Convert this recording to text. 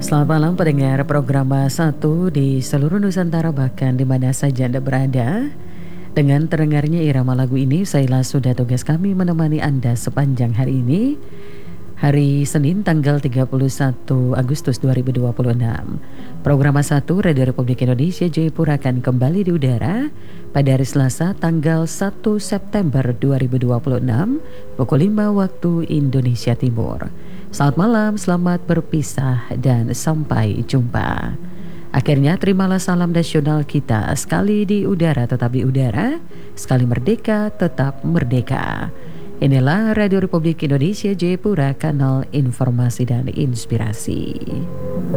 Selamat malam pendengar program Satu di seluruh Nusantara bahkan di mana saja Anda berada. Dengan terdengarnya irama lagu ini, saya sudah tugas kami menemani Anda sepanjang hari ini. Hari Senin tanggal 31 Agustus 2026. Program Satu Radio Republik Indonesia Jayapura akan kembali di udara pada hari Selasa tanggal 1 September 2026 pukul 5 waktu Indonesia Timur. Selamat malam, selamat berpisah dan sampai jumpa. Akhirnya terimalah salam nasional kita, sekali di udara tetap di udara, sekali merdeka tetap merdeka. Inilah Radio Republik Indonesia Jayapura, kanal informasi dan inspirasi.